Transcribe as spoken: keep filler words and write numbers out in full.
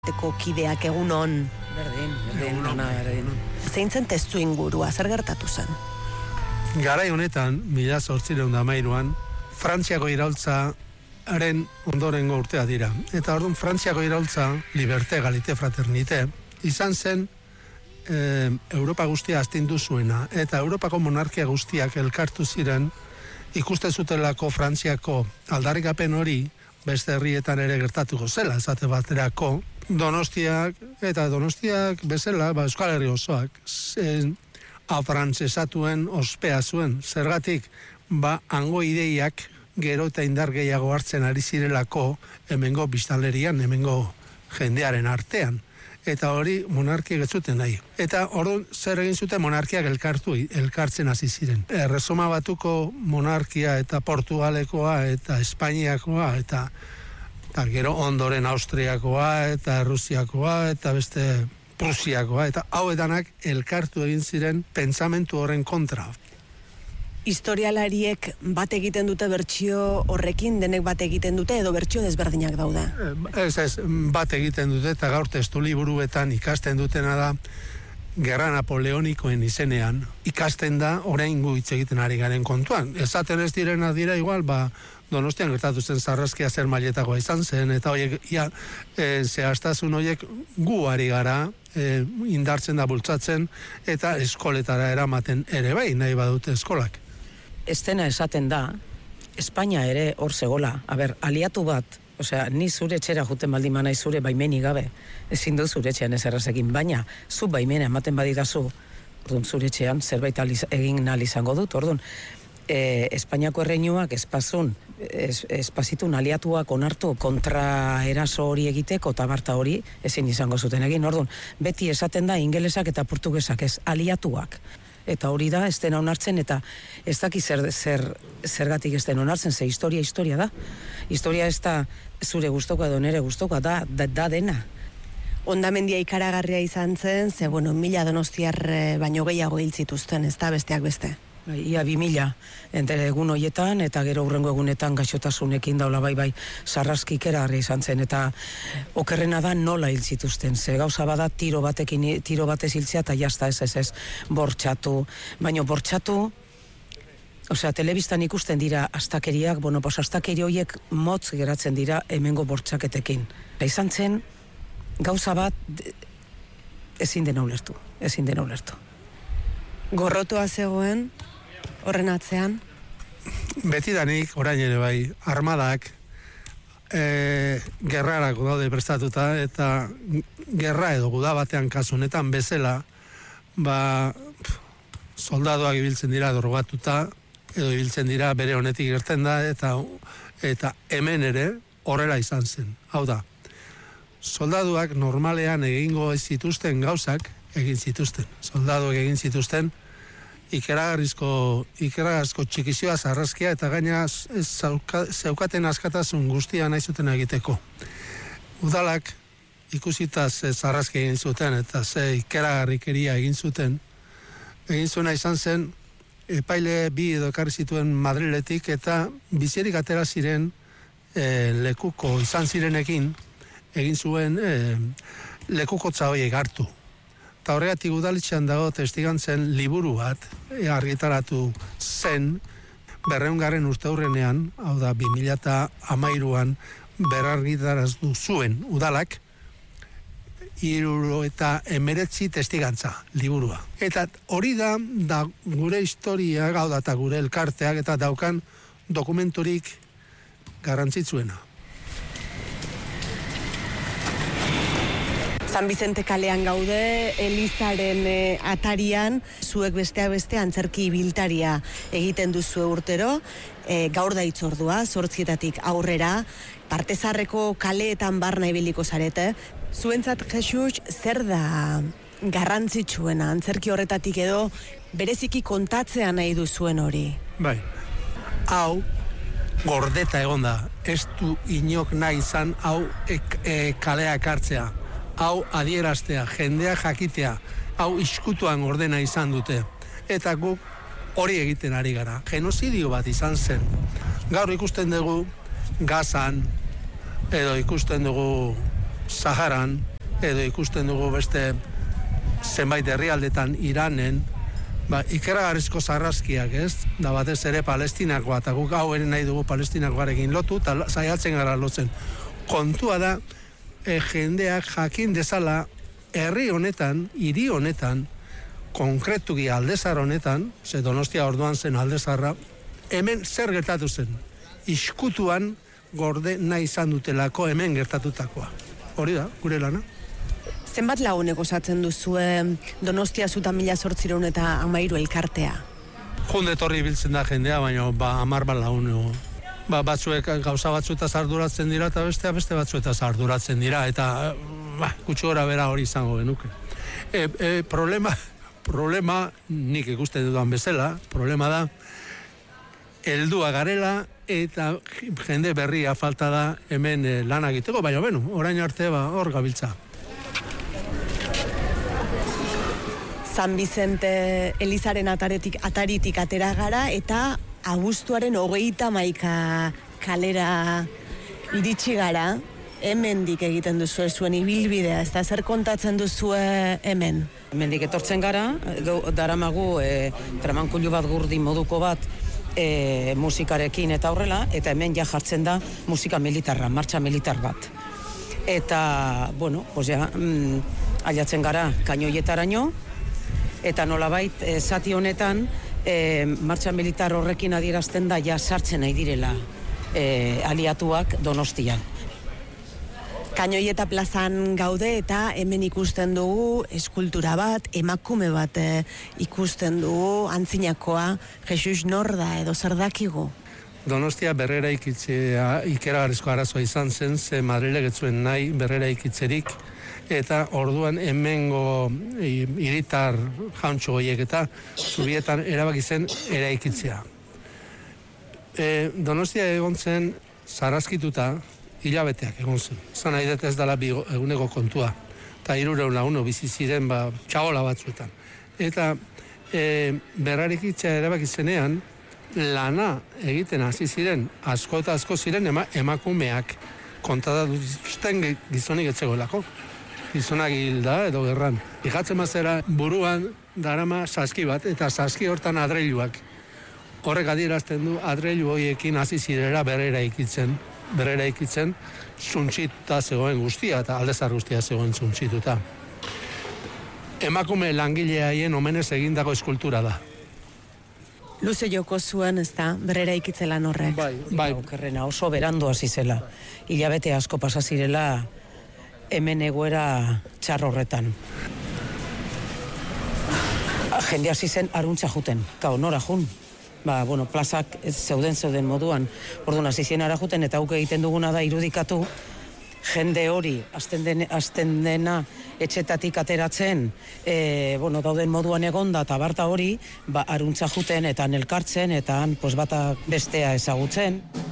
Teko kideak egunon. Berdin, berdin, nana, berdin. Zeintzen testu ingurua, zer gertatu zen? Garai honetan, mila zortzireun da mairuan, Frantziako iraultzaren ondorengo urtea dira. Eta orduan, Frantziako iraultza, liberté, galite, fraternité, izan zen e, Europa guztia astindu zuena. Eta Europako monarkia guztiak elkartu ziren, ikuste zutelako Frantziako aldarrikapen hori, beste herrietan ere gertatuko zela, esate baterako, Donostiak, eta Donostiak bezala, ba, Euskal Herri osoak, zen, afrantzesatuen ospea zuen. Zergatik, ba, hango ideiak gero eta indar gehiago hartzen ari zirelako hemengo biztanlerian, hemengo jendearen artean. Eta hori monarkiak ez zuten nahi. Eta orduan zer egin zuten monarkiak elkartu, elkartzen hasi ziren. Erresuma Batuko monarkia eta Portugalekoa eta Espainiakoa eta, eta gero ondoren Austriakoa eta Rusiakoa eta beste Prusiakoa eta hauetanak elkartu egin ziren pentsamentu horren kontra. Historialariek bat egiten dute bertsio horrekin, denek bat egiten dute edo bertsio desberdinak daude? Ez, ez, bat egiten dute eta gaur testu liburuetan ikasten dutena da Gerra Napoleonikoen izenean ikasten da orain gu hitz egiten ari garen kontuan. Esaten ez direna dira igual, ba, Donostian gertatu zen sarraskia zer mailetakoa izan zen, eta horiek, ja, e, zehaztasun horiek gu ari gara, e, indartzen da bultzatzen, eta eskoletara eramaten ere bai, nahi badute eskolak. Ez dena esaten da, Espainia ere hor zegola, aber, aliatu bat, osea, ni zure etxera juten baldin manai zure baimeni gabe, ezin du zure etxean ez errazekin, baina zu baimena ematen badidazu, orduan zure etxean zerbait aliz, egin nahi izango dut, orduan, e, Espainiako erreinuak espazun, es, espazitun aliatuak onartu kontra eraso hori egiteko eta barta hori ezin izango zuten egin, orduan, beti esaten da ingelesak eta portugesak ez, aliatuak. Eta hori da, ez dena onartzen, eta ez daki zer, zer, zergatik ez dena onartzen, ze historia, historia da. Historia ez da zure gustokoa edo nere gustokoa, da, da, da dena. Hondamendia ikaragarria izan zen, ze, bueno, mila donostiar baino gehiago hil zituzten, ez da besteak beste. Ia bi mila, entere egun horietan, eta gero hurrengo egunetan gaixotasunekin daula bai bai sarraski ikaragarria izan zen, eta okerrena da nola hil zituzten, ze gauza bada tiro batekin, tiro batez hiltzea, eta jazta ez ez ez, bortxatu, baino bortxatu, osea, telebistan ikusten dira astakeriak, bueno, pos astakeri horiek motz geratzen dira hemengo bortxaketekin. Eta izan zen, gauza bat ezin dena ulertu, ezin dena ulertu. Gorrotoa zegoen, horren atzean? Betidanik, orain ere bai, armadak e, gerrarako daude prestatuta, eta gerra edo guda batean kasu honetan bezala, ba, soldadoak ibiltzen dira drogatuta, edo ibiltzen dira bere honetik gertzen da, eta, eta hemen ere horrela izan zen. Hau da, soldaduak normalean egingo ez zituzten gauzak, egin zituzten. Soldaduak egin zituzten ikeragarrizko, ikeragarrizko txikizioa zarraskia eta gaina zeukaten askatasun guztia nahi zuten egiteko. Udalak ikusita ze zarraskia egin zuten eta ze ikeragarrikeria egin zuten, egin zuena izan zen epaile bi edo ekarri zituen Madriletik eta bizirik atera ziren e, lekuko izan zirenekin egin zuen e, lekukotza horiek hartu. Eta horregatik udaletxean dago testigantzen liburu bat argitaratu zen berreungarren urte hurrenean, hau da bi mila hamairuan berargitaraztu zuen udalak hiru eta hemeretzi testigantza liburua. Eta hori da, da gure historia, hau da eta gure elkarteak eta daukan dokumenturik garrantzitsuena. San Bizente kalean gaude, Elizaren e, atarian, zuek besteak beste antzerki ibiltaria egiten duzu urtero, e, gaur da itzordua, zortzietatik aurrera, Partezarreko kaleetan barna ibiliko zarete. Zuentzat, Jesus, zer da garrantzitsuena antzerki horretatik edo bereziki kontatzea nahi duzuen hori? Bai, hau gordeta egon da, ez du inok nahi izan hau e, e, kaleak hartzea. Hau adieraztea, jendea jakitea, hau iskutuan ordena izan dute. Eta guk hori egiten ari gara. Genozidio bat izan zen. Gaur ikusten dugu Gazan, edo ikusten dugu Saharan, edo ikusten dugu beste zenbait herrialdetan Iranen, ba, ikeragarrizko sarraskiak, ez? Da batez ere Palestinakoa, eta guk hau ere nahi dugu Palestinakoarekin lotu, eta saiatzen gara lotzen. Kontua da, e, jendeak jakin dezala, herri honetan, hiri honetan, konkretuki Aldezar honetan, ze Donostia orduan zen Aldezarra, hemen zer gertatu zen? Iskutuan gorde nahi izan dutelako hemen gertatutakoa. Hori da, gure lana. Zenbat lagunek osatzen duzue Donostia zuta mila zortzireun eta amairu elkartea? Junde etorri biltzen da jendea, baina ba, amar bat lagun. Ba, batzuek gauza batzuetaz arduratzen dira, eta bestea beste batzuetaz arduratzen dira, eta ba, gutxi gora bera hori izango genuke. E, e, problema, problema, nik ikusten dudan bezala, problema da, heldua garela, eta jende berria falta da hemen e, lan egiteko, baina beno, orain arte ba, hor gabiltza. San Bizente Elizaren ataretik, ataritik atera gara, eta abuztuaren hogeita maika kalera iritsi gara, hemendik egiten duzu zuen ibilbidea, ez da zer kontatzen duzu hemen? Hemendik etortzen gara, daramagu e, tramankulu bat gurdi moduko bat e, musikarekin eta horrela, eta hemen ja jartzen da musika militarra, martxa militar bat. Eta, bueno, pues ja, mm, aiatzen gara kainoietaraino, eta nolabait, e, zati honetan, e, martxa militar horrekin adierazten da ja sartzen nahi direla e, aliatuak Donostian. Kainoieta plazan gaude eta hemen ikusten dugu eskultura bat, emakume bat e, ikusten dugu, antzinakoa, Jesus nor da edo zer dakigu? Donostia berrera ikitzea ikeragarrizko arazoa izan zen, ze Madrilek ez zuen nahi berrera ikitzerik, eta orduan hemengo hiritar jauntxo horiek eta zubietan erabaki zen eraikitzea. E, Donostia egon zen sarraskituta hilabeteak egon zen. Zan nahi dut ez dela eguneko kontua. Eta hirureun laguno bizi ziren ba, txabola batzuetan. Eta e, berrarikitzea erabaki zenean, lana egiten hasi ziren, asko eta asko ziren ema, emakumeak kontada duzten gizonik etzegoelako. Gizonak hilda edo gerran. Ikatzen mazera buruan darama saski bat, eta saski hortan adreiluak. Horrek adierazten du adreilu horiekin hasi zirera berrera ikitzen, berrera ikitzen, zuntxituta zegoen guztia, eta Aldezar guztia zegoen zuntxituta. Emakume langileaien omenez egindako eskultura da. Luze joko zuen, ez da, berrera ikitzelan horrek. Bai, bai. Okerrena, oso berandu hasi zela. Hilabete asko pasa zirela hemen egoera txar horretan. Jende hasi zen aruntza juten, kao nora jun. Ba, bueno, plazak zeuden zeuden moduan. Orduan hasi zen ara juten, eta hauke egiten duguna da irudikatu jende hori azten, den, azten dena etxetatik ateratzen, e, bueno, dauden moduan egonda eta barta hori, ba, aruntza juten eta nelkartzen, eta han pues, bata bestea ezagutzen.